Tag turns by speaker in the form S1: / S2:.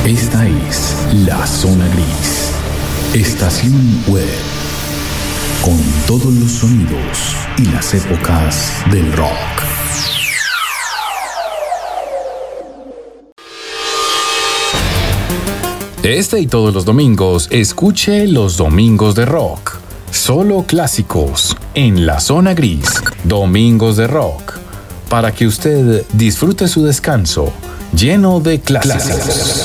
S1: Esta es La Zona Gris, estación web, con todos los sonidos y las épocas del rock. Este y todos los domingos, escuche Los Domingos de Rock. Solo clásicos en La Zona Gris. Domingos de Rock. Para que usted disfrute su descanso lleno de clásicos.